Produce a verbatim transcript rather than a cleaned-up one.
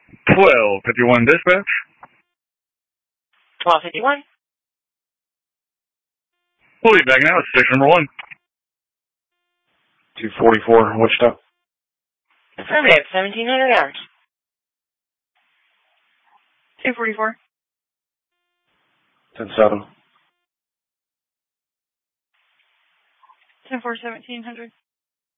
twelve fifty-one dispatch. twelve fifty-one. We'll be back now at station number one. two forty-four, Wichita. Affirmative, seventeen hundred hours. two forty-four. ten seven. ten four, seventeen hundred.